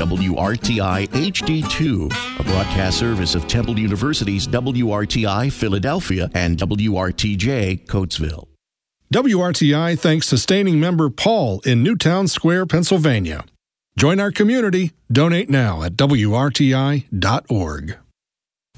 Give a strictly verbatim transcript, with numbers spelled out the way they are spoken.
W R T I H D two, a broadcast service of Temple University's W R T I Philadelphia and W R T J Coatesville. W R T I thanks sustaining member Paul in Newtown Square, Pennsylvania. Join our community. Donate now at W R T I dot org.